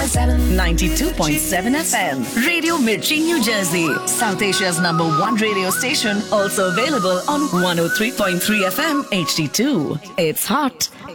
92.7 FM. Radio Mirchi, New Jersey. South Asia's #1 radio station. Also available on 103.3 FM HD2. It's hot.